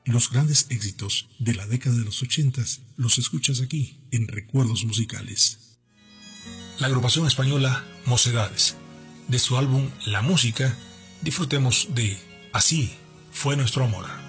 Los grandes éxitos de la década de los 80 los escuchas aquí, en Recuerdos Musicales. La agrupación española Mocedades, de su álbum La Música, disfrutemos de Así fue nuestro amor.